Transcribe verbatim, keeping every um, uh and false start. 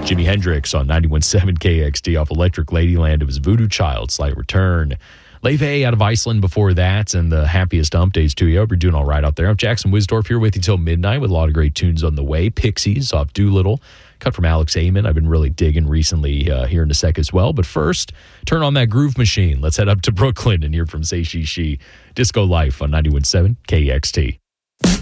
Jimi Hendrix on ninety-one point seven K X T off Electric Ladyland. It was Voodoo Child, Slight Return. Leve out of Iceland before that, and the happiest dump days to you. Hope you're doing all right out there. I'm Jackson Wisdorf here with you till midnight with a lot of great tunes on the way. Pixies off Doolittle, cut from Alex Amon. I've been really digging recently uh, here in a sec as well. But first, turn on that groove machine. Let's head up to Brooklyn and hear from Say She She. Disco Life on ninety-one point seven K X T.